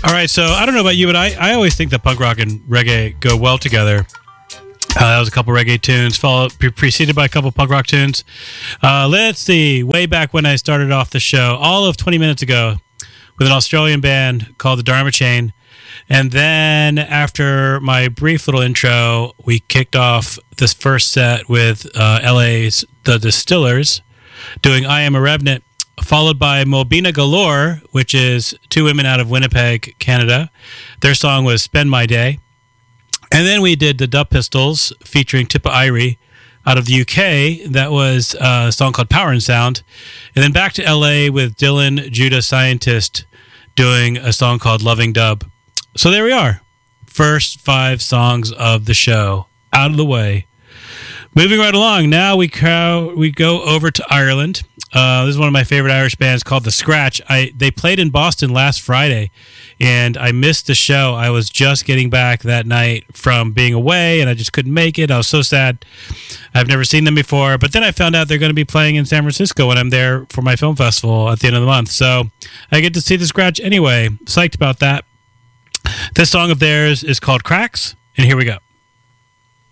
All right, so I don't know about you, but I always think that punk rock and reggae go well together. That was a couple reggae tunes, preceded by a couple punk rock tunes. Let's see. Way back when I started off the show, all of 20 minutes ago, with an Australian band called the Dharma Chain. And then after my brief little intro, we kicked off this first set with LA's The Distillers doing I Am a Revenant, followed by Mobina Galore, which is two women out of Winnipeg, Canada. Their song was Spend My Day. And then we did the Dub Pistols featuring Tippa Irie out of the UK. That was a song called Power and Sound. And then back to LA with Dylan Judah Scientist doing a song called Loving Dub. So there we are. First 5 songs of the show out of the way. Moving right along, now we go over to Ireland. This is one of my favorite Irish bands called The Scratch. They played in Boston last Friday, and I missed the show. I was just getting back that night from being away, and I just couldn't make it. I was so sad. I've never seen them before, but then I found out they're going to be playing in San Francisco when I'm there for my film festival at the end of the month. So I get to see The Scratch anyway. Psyched about that. This song of theirs is called Cracks, and here we go.